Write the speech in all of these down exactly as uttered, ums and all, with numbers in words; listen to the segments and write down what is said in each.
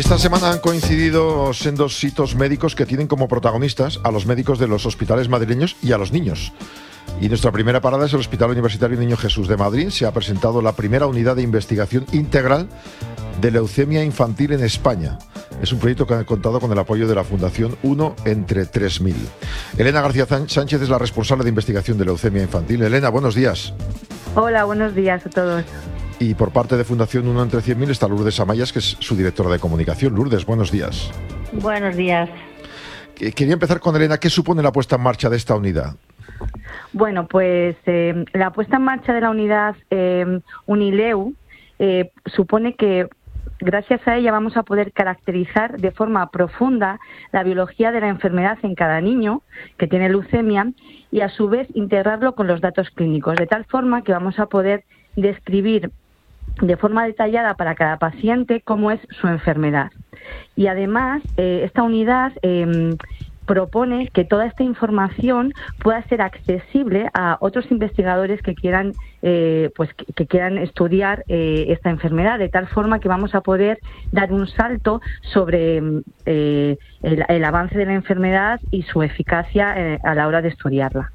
Esta semana han coincidido sendos hitos médicos que tienen como protagonistas a los médicos de los hospitales madrileños y a los niños. Y nuestra primera parada es el Hospital Universitario Niño Jesús de Madrid. Se ha presentado la primera unidad de investigación integral de leucemia infantil en España. Es un proyecto que ha contado con el apoyo de la Fundación Uno entre tres mil. Elena García Sánchez es la responsable de investigación de leucemia infantil. Elena, buenos días. Hola, buenos días a todos. Y por parte de Fundación Uno entre cien mil está Lourdes Amayas, que es su directora de comunicación. Lourdes, buenos días. Buenos días. Quería empezar con Elena. ¿Qué supone la puesta en marcha de esta unidad? Bueno, pues eh, la puesta en marcha de la unidad eh, Unileu eh, supone que gracias a ella vamos a poder caracterizar de forma profunda la biología de la enfermedad en cada niño que tiene leucemia y a su vez integrarlo con los datos clínicos, de tal forma que vamos a poder describir de forma detallada para cada paciente cómo es su enfermedad. Y además, eh, esta unidad eh, propone que toda esta información pueda ser accesible a otros investigadores que quieran, eh, pues que, que quieran estudiar eh, esta enfermedad, de tal forma que vamos a poder dar un salto sobre eh, el, el avance de la enfermedad y su eficacia eh, a la hora de estudiarla.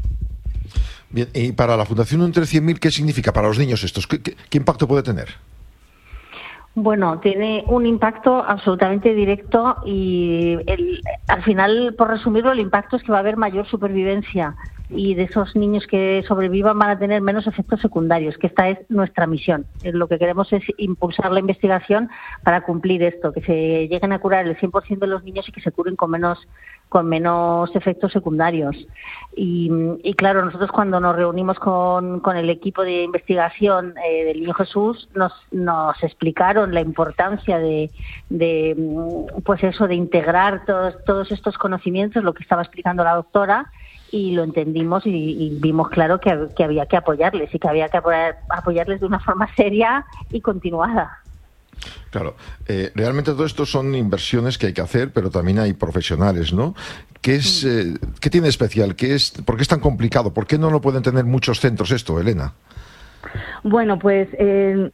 Bien, y para la Fundación Uno entre cien mil, ¿qué significa para los niños estos? ¿Qué, qué, qué impacto puede tener? Bueno, tiene un impacto absolutamente directo y el, al final, por resumirlo, el impacto es que va a haber mayor supervivencia y de esos niños que sobrevivan van a tener menos efectos secundarios, que esta es nuestra misión. Lo que queremos es impulsar la investigación para cumplir esto, que se lleguen a curar el cien por ciento de los niños y que se curen con menos con menos efectos secundarios. Y, y claro, nosotros cuando nos reunimos con, con el equipo de investigación eh, del Niño Jesús, nos, nos explicaron la importancia de, de pues eso, de integrar todos, todos estos conocimientos, lo que estaba explicando la doctora, y lo entendimos y, y vimos claro que, que había que apoyarles y que había que apoyar, apoyarles de una forma seria y continuada. Claro, eh, realmente todo esto son inversiones que hay que hacer, pero también hay profesionales, ¿no? ¿Qué es, eh, ¿qué tiene de especial? ¿Qué es, ¿Por qué es tan complicado? ¿Por qué no lo pueden tener muchos centros esto, Elena? Bueno, pues eh,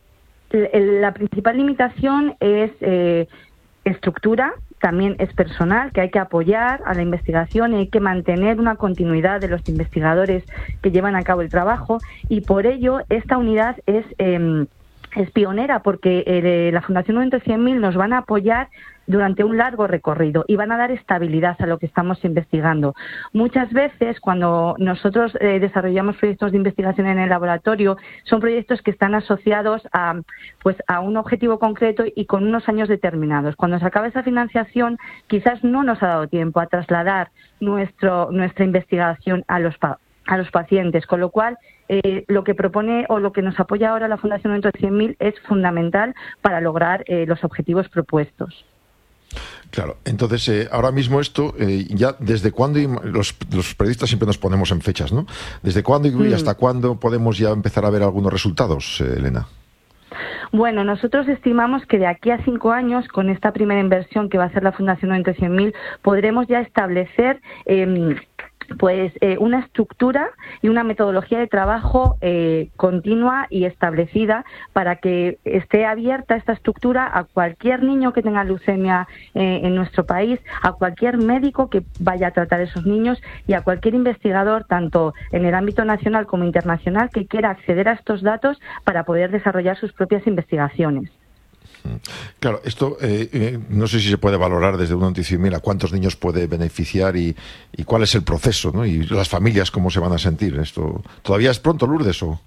la principal limitación es eh, estructura, también es personal, que hay que apoyar a la investigación y hay que mantener una continuidad de los investigadores que llevan a cabo el trabajo, y por ello esta unidad es... Eh, Es pionera porque eh, la Fundación Uno entre cien mil nos van a apoyar durante un largo recorrido y van a dar estabilidad a lo que estamos investigando. Muchas veces cuando nosotros eh, desarrollamos proyectos de investigación en el laboratorio, son proyectos que están asociados a, pues, a un objetivo concreto y con unos años determinados. Cuando se acaba esa financiación, quizás no nos ha dado tiempo a trasladar nuestro, nuestra investigación a los pa- a los pacientes, con lo cual eh, lo que propone o lo que nos apoya ahora la Fundación Uno entre cien mil es fundamental para lograr eh, los objetivos propuestos. Claro, entonces eh, ahora mismo esto, eh, ya desde cuándo, y los, los periodistas siempre nos ponemos en fechas, ¿no? ¿Desde cuándo y mm. hasta cuándo podemos ya empezar a ver algunos resultados, eh, Elena? Bueno, nosotros estimamos que de aquí a cinco años, con esta primera inversión que va a hacer la Fundación Uno entre cien mil, podremos ya establecer eh, pues eh, una estructura y una metodología de trabajo eh, continua y establecida para que esté abierta esta estructura a cualquier niño que tenga leucemia eh, en nuestro país, a cualquier médico que vaya a tratar a esos niños y a cualquier investigador, tanto en el ámbito nacional como internacional, que quiera acceder a estos datos para poder desarrollar sus propias investigaciones. Claro, esto eh, eh, no sé si se puede valorar desde Uno entre cien mil a cuántos niños puede beneficiar y, y cuál es el proceso, ¿no? Y las familias cómo se van a sentir. Esto todavía es pronto, Lourdes, ¿o?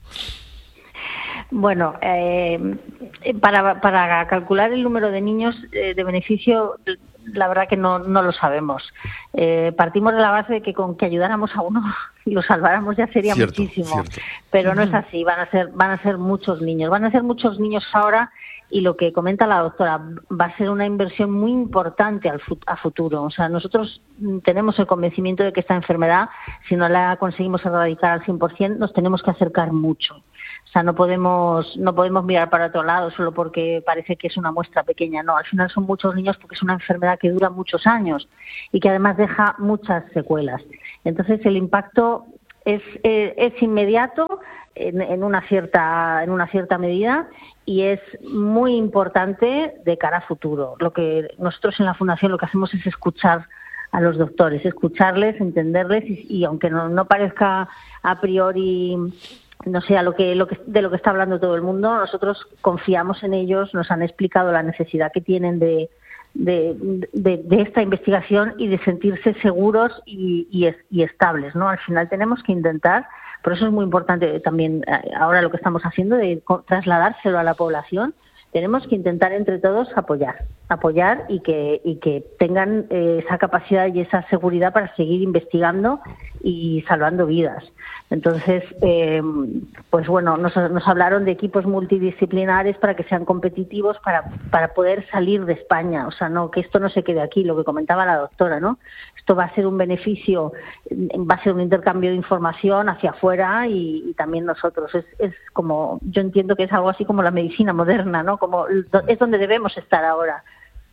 Bueno, eh, para, para calcular el número de niños eh, de beneficio, la verdad que no, no lo sabemos. Eh, partimos de la base de que con que ayudáramos a uno y lo salváramos ya sería cierto, muchísimo, cierto. Pero no es así. Van a ser, van a ser muchos niños, van a ser muchos niños ahora. Y lo que comenta la doctora, va a ser una inversión muy importante al fut- a futuro. O sea, nosotros tenemos el convencimiento de que esta enfermedad, si no la conseguimos erradicar al cien por ciento, nos tenemos que acercar mucho. O sea, no podemos no podemos mirar para otro lado solo porque parece que es una muestra pequeña. No, al final son muchos niños porque es una enfermedad que dura muchos años y que además deja muchas secuelas. Entonces, el impacto Es, eh, es inmediato en, en una cierta en una cierta medida y es muy importante de cara a futuro. Lo que nosotros en la Fundación lo que hacemos es escuchar a los doctores, escucharles, entenderles y, y aunque no, no parezca a priori, no sé, a lo que, lo que de lo que está hablando todo el mundo, nosotros confiamos en ellos, nos han explicado la necesidad que tienen de De, de, de esta investigación y de sentirse seguros y, y, y estables, ¿no? Al final tenemos que intentar, por eso es muy importante también ahora lo que estamos haciendo de trasladárselo a la población. Tenemos que intentar entre todos apoyar, apoyar y que y que tengan eh, esa capacidad y esa seguridad para seguir investigando y salvando vidas. Entonces, eh, pues bueno, nos, nos hablaron de equipos multidisciplinares para que sean competitivos, para para poder salir de España. O sea, no que esto no se quede aquí, lo que comentaba la doctora, ¿no? Esto va a ser un beneficio, va a ser un intercambio de información hacia afuera y, y también nosotros. Es, es como, yo entiendo que es algo así como la medicina moderna, ¿no? Como es donde debemos estar ahora.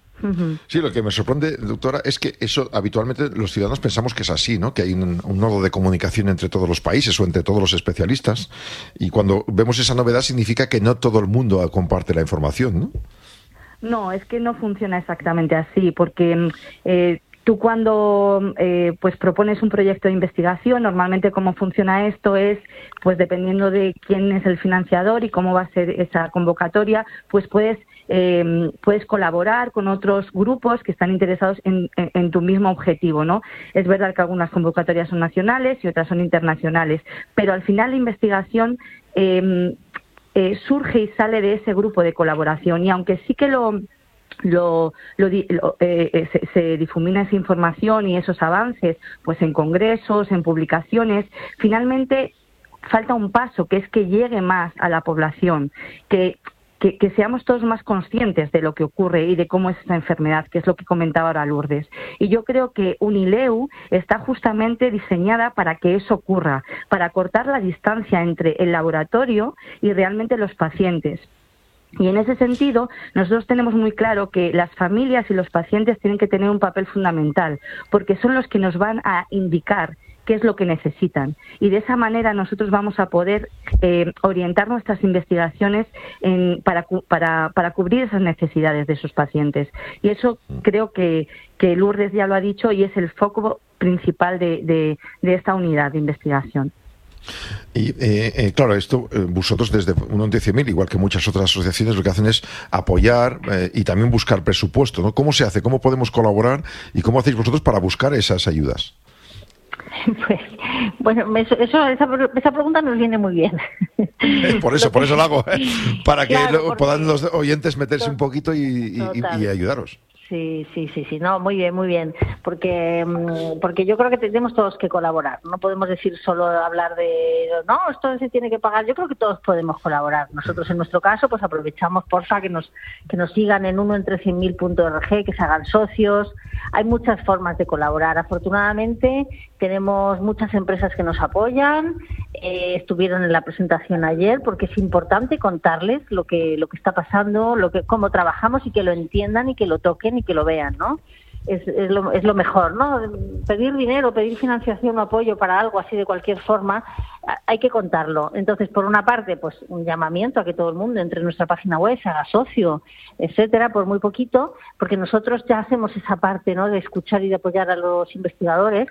Sí, lo que me sorprende, doctora, es que eso habitualmente los ciudadanos pensamos que es así, ¿no? Que hay un, un nodo de comunicación entre todos los países o entre todos los especialistas, y cuando vemos esa novedad significa que no todo el mundo comparte la información, ¿no? No, es que no funciona exactamente así, porque eh, tú cuando eh, pues propones un proyecto de investigación, normalmente cómo funciona esto es, pues dependiendo de quién es el financiador y cómo va a ser esa convocatoria, pues puedes eh, puedes colaborar con otros grupos que están interesados en, en, en tu mismo objetivo, ¿no? Es verdad que algunas convocatorias son nacionales y otras son internacionales, pero al final la investigación eh, eh, surge y sale de ese grupo de colaboración, y aunque sí que lo Lo, lo, lo eh, se, se difumina esa información y esos avances pues en congresos, en publicaciones, finalmente falta un paso, que es que llegue más a la población, que, que, que seamos todos más conscientes de lo que ocurre y de cómo es esta enfermedad, que es lo que comentaba ahora Lourdes. Y yo creo que Unileu está justamente diseñada para que eso ocurra, para cortar la distancia entre el laboratorio y realmente los pacientes. Y en ese sentido, nosotros tenemos muy claro que las familias y los pacientes tienen que tener un papel fundamental, porque son los que nos van a indicar qué es lo que necesitan. Y de esa manera nosotros vamos a poder eh, orientar nuestras investigaciones en, para, para, para cubrir esas necesidades de esos pacientes. Y eso creo que, que Lourdes ya lo ha dicho y es el foco principal de, de, de esta unidad de investigación. Y eh, eh, claro, esto eh, vosotros desde uno diez mil, igual que muchas otras asociaciones, lo que hacen es apoyar eh, y también buscar presupuesto, ¿no? ¿Cómo se hace? ¿Cómo podemos colaborar? ¿Y cómo hacéis vosotros para buscar esas ayudas? Pues, bueno, eso, eso esa, esa pregunta nos viene muy bien. Eh, por eso, por eso lo hago, ¿eh? Para que claro, lo, puedan los oyentes meterse un poquito y, y, y, y ayudaros. Sí, sí, sí, sí, no, muy bien, muy bien, porque porque yo creo que tenemos todos que colaborar, no podemos decir solo hablar de, no, esto se tiene que pagar, yo creo que todos podemos colaborar. Nosotros en nuestro caso, pues aprovechamos, porfa, que nos que nos sigan en uno entre cien mil punto org, que se hagan socios, hay muchas formas de colaborar, afortunadamente tenemos muchas empresas que nos apoyan, eh, estuvieron en la presentación ayer, porque es importante contarles lo que lo que está pasando, lo que cómo trabajamos y que lo entiendan y que lo toquen y que lo vean, ¿no? Es, es, lo, es lo mejor, ¿no? Pedir dinero, pedir financiación o apoyo para algo así de cualquier forma, hay que contarlo. Entonces, por una parte, pues un llamamiento a que todo el mundo entre en nuestra página web, se haga socio, etcétera, por muy poquito, porque nosotros ya hacemos esa parte, ¿no?, de escuchar y de apoyar a los investigadores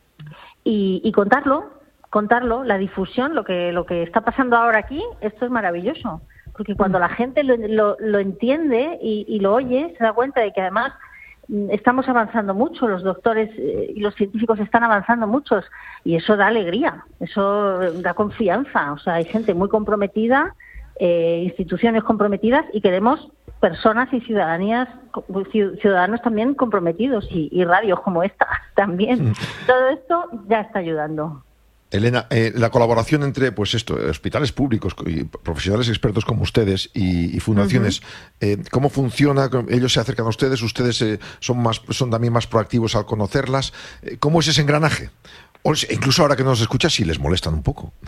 y, y contarlo, contarlo, la difusión, lo que lo que está pasando ahora aquí, esto es maravilloso. Porque cuando la gente lo, lo, lo entiende y, y lo oye, se da cuenta de que además estamos avanzando mucho, los doctores eh, y los científicos están avanzando muchos, y eso da alegría, eso da confianza. O sea, hay gente muy comprometida, eh, instituciones comprometidas, y queremos personas y ciudadanías, ciudadanos también comprometidos, y, y radios como esta también. Todo esto ya está ayudando. Elena, eh, la colaboración entre, pues esto, hospitales públicos y profesionales expertos como ustedes y, y fundaciones, uh-huh. eh, ¿cómo funciona? Ellos se acercan a ustedes, ustedes eh, son más, son también más proactivos al conocerlas. Eh, ¿Cómo es ese engranaje? O incluso ahora que nos escuchas, si les molestan un poco.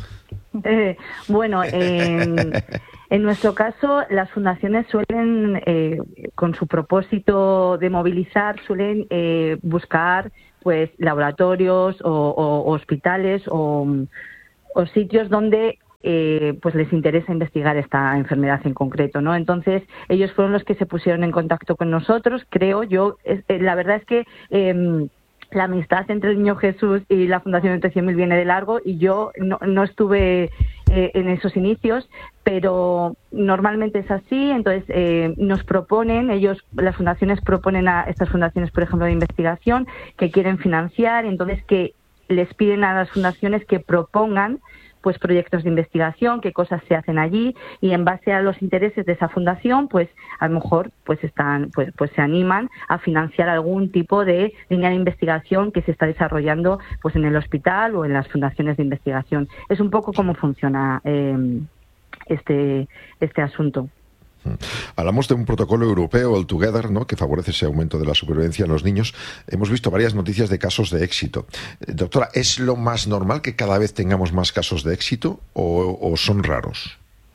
Eh, bueno, en, en nuestro caso, las fundaciones suelen, eh, con su propósito de movilizar, suelen eh, buscar pues laboratorios o, o, o hospitales o, o sitios donde eh, pues les interesa investigar esta enfermedad en concreto, ¿no? Entonces, ellos fueron los que se pusieron en contacto con nosotros, creo yo. Es, eh, la verdad es que eh, la amistad entre el Niño Jesús y la Fundación Entre cien mil viene de largo, y yo no, no estuve eh, en esos inicios, pero normalmente es así. Entonces eh, nos proponen, ellos, las fundaciones proponen a estas fundaciones, por ejemplo, de investigación, que quieren financiar, entonces que les piden a las fundaciones que propongan pues proyectos de investigación, qué cosas se hacen allí, y en base a los intereses de esa fundación, pues a lo mejor pues están pues pues se animan a financiar algún tipo de línea de investigación que se está desarrollando pues en el hospital o en las fundaciones de investigación. Es un poco cómo funciona eh, este este asunto. Hablamos de un protocolo europeo, el Together, ¿no?, que favorece ese aumento de la supervivencia en los niños. Hemos visto varias noticias de casos de éxito. Eh, doctora, ¿es lo más normal que cada vez tengamos más casos de éxito o, o son raros?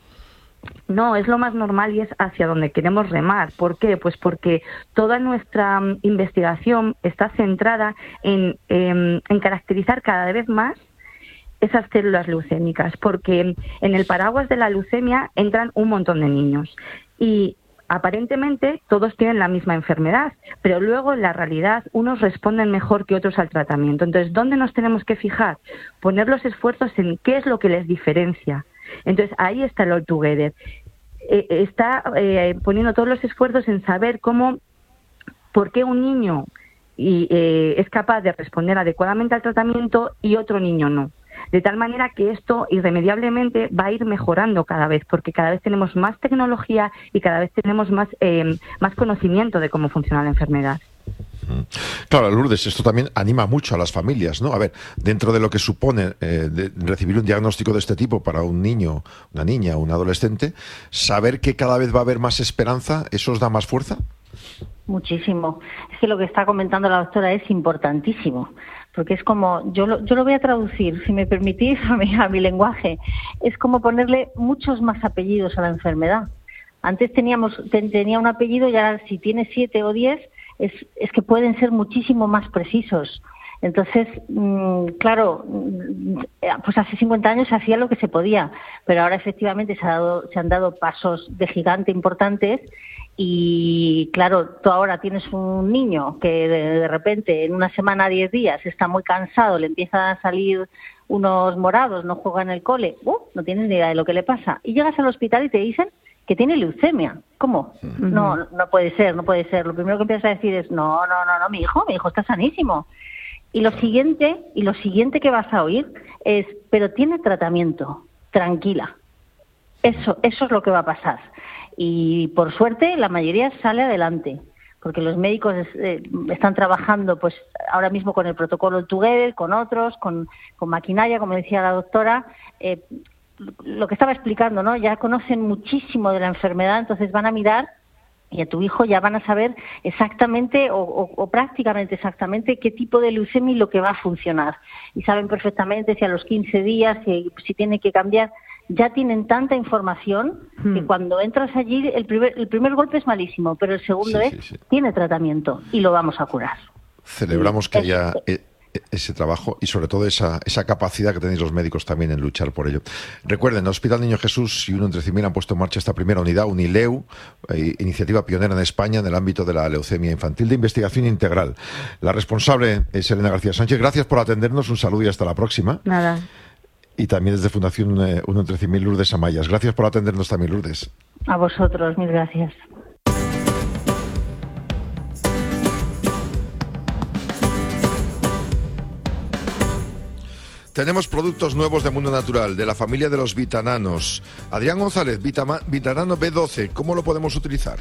No, es lo más normal y es hacia donde queremos remar. ¿Por qué? Pues porque toda nuestra um, investigación está centrada en, en, en caracterizar cada vez más esas células leucémicas, porque en el paraguas de la leucemia entran un montón de niños y aparentemente todos tienen la misma enfermedad, pero luego en la realidad unos responden mejor que otros al tratamiento. Entonces, ¿dónde nos tenemos que fijar? Poner los esfuerzos en qué es lo que les diferencia. Entonces, ahí está el All Together. Eh, está eh, poniendo todos los esfuerzos en saber cómo, por qué un niño y, eh, es capaz de responder adecuadamente al tratamiento y otro niño no. De tal manera que esto irremediablemente va a ir mejorando cada vez, porque cada vez tenemos más tecnología y cada vez tenemos más, eh, más conocimiento de cómo funciona la enfermedad. Claro, Lourdes, esto también anima mucho a las familias, ¿no? A ver, dentro de lo que supone eh, de recibir un diagnóstico de este tipo para un niño, una niña, un adolescente, saber que cada vez va a haber más esperanza, ¿eso os da más fuerza? Muchísimo. Es que lo que está comentando la doctora es importantísimo, porque es como, yo lo, yo lo voy a traducir, si me permitís, a mi, a mi lenguaje, es como ponerle muchos más apellidos a la enfermedad. Antes teníamos ten, tenía un apellido y ahora si tiene siete o diez, es, es que pueden ser muchísimo más precisos. Entonces, mmm, claro, pues hace cincuenta años se hacía lo que se podía, pero ahora efectivamente se, ha dado, se han dado pasos de gigante importantes. Y claro, tú ahora tienes un niño que de, de repente en una semana, diez días, está muy cansado, le empiezan a salir unos morados, no juega en el cole, uh, no tienes ni idea de lo que le pasa. Y llegas al hospital y te dicen que tiene leucemia. ¿Cómo? Uh-huh. No, no puede ser, no puede ser. Lo primero que empiezas a decir es, no, no, no, no, mi hijo, mi hijo está sanísimo. Y lo siguiente, y lo siguiente que vas a oír es, pero tiene tratamiento, tranquila. Eso, eso es lo que va a pasar. Y por suerte la mayoría sale adelante, porque los médicos eh, están trabajando pues ahora mismo con el protocolo Together, con otros, con, con maquinaria, como decía la doctora, eh, lo que estaba explicando, ¿no? Ya conocen muchísimo de la enfermedad, entonces van a mirar y a tu hijo ya van a saber exactamente o, o, o prácticamente exactamente qué tipo de leucemia y lo que va a funcionar. Y saben perfectamente si a los quince días, si, si tiene que cambiar. Ya tienen tanta información hmm. que cuando entras allí el primer, el primer golpe es malísimo, pero el segundo sí, es, sí, sí. tiene tratamiento y lo vamos a curar. Celebramos que haya ese trabajo y sobre todo esa, esa capacidad que tenéis los médicos también en luchar por ello. Recuerden, el Hospital Niño Jesús y Uno Entre cien mil han puesto en marcha esta primera unidad, Unileu, eh, iniciativa pionera en España en el ámbito de la leucemia infantil de investigación integral. La responsable es Elena García Sánchez. Gracias por atendernos, un saludo y hasta la próxima. Nada. Y también desde Fundación eh, Uno Entre cien mil, Lourdes Amayas. Gracias por atendernos también, Lourdes. A vosotros, mil gracias. Tenemos productos nuevos de Mundo Natural, de la familia de los vitananos. Adrián González, Vitama, Vitanano B doce, ¿cómo lo podemos utilizar?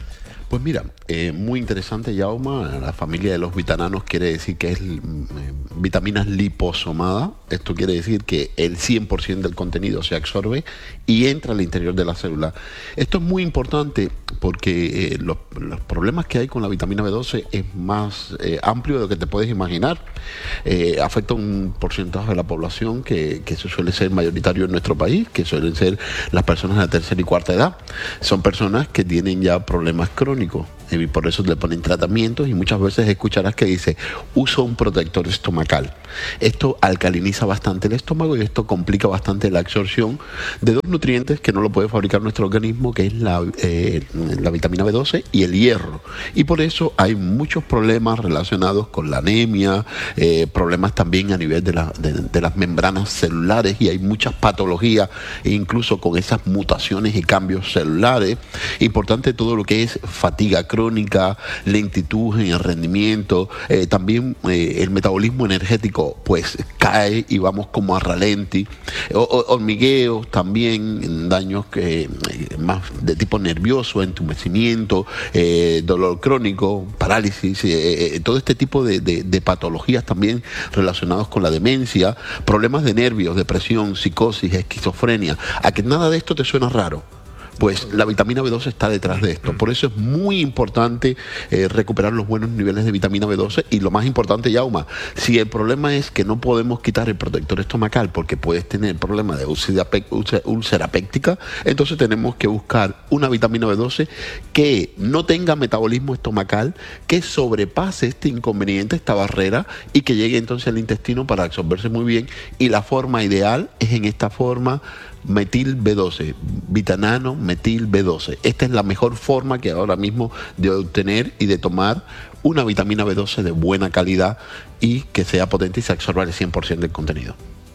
Pues mira, eh, muy interesante, Yauma. La familia de los vitananos quiere decir que es eh, vitaminas liposomada. Esto quiere decir que el cien por ciento del contenido se absorbe y entra al interior de la célula. Esto es muy importante porque eh, los, los problemas que hay con la vitamina B doce es más eh, amplio de lo que te puedes imaginar. Eh, afecta un porcentaje de la población que, que se suele ser mayoritario en nuestro país, que suelen ser las personas de la tercera y cuarta edad. Son personas que tienen ya problemas crónicos y por eso le ponen tratamientos, y muchas veces escucharás que dice uso un protector estomacal. Esto alcaliniza bastante el estómago y esto complica bastante la absorción de dos nutrientes que no lo puede fabricar nuestro organismo, que es la, eh, la vitamina B doce y el hierro, y por eso hay muchos problemas relacionados con la anemia, eh, problemas también a nivel de, la, de, de las membranas celulares, y hay muchas patologías e incluso con esas mutaciones y cambios celulares. Importante todo lo que es fatiga crónica, lentitud en el rendimiento, eh, también eh, el metabolismo energético pues cae y vamos como a ralenti, o, o, hormigueos también, daños que, eh, más de tipo nervioso, entumecimiento, eh, dolor crónico, parálisis, eh, eh, todo este tipo de, de, de patologías también relacionados con la demencia, problemas de nervios, depresión, psicosis, esquizofrenia. ¿A que nada de esto te suena raro? Pues la vitamina B doce está detrás de esto. Por eso es muy importante eh, recuperar los buenos niveles de vitamina B doce. Y lo más importante, Yauma, si el problema es que no podemos quitar el protector estomacal porque puedes tener problemas de úlcera, úlcera péptica, entonces tenemos que buscar una vitamina B doce que no tenga metabolismo estomacal, que sobrepase este inconveniente, esta barrera, y que llegue entonces al intestino para absorberse muy bien. Y la forma ideal es en esta forma: metil B doce, vitanano metil B doce. Esta es la mejor forma que ahora mismo de obtener y de tomar una vitamina B doce de buena calidad y que sea potente y se absorba el cien por ciento del contenido.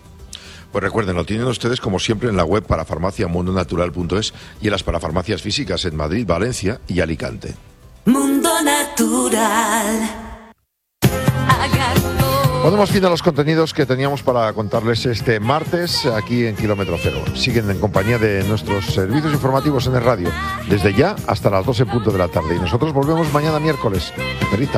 Pues recuerden, lo tienen ustedes como siempre en la web parafarmacia mundo natural punto es y en las parafarmacias físicas en Madrid, Valencia y Alicante. Mundo Natural. Ponemos fin a los contenidos que teníamos para contarles este martes aquí en Kilómetro Cero. Siguen en compañía de nuestros servicios informativos en el radio, desde ya hasta las doce en punto de la tarde. Y nosotros volvemos mañana miércoles. Feliz tarde.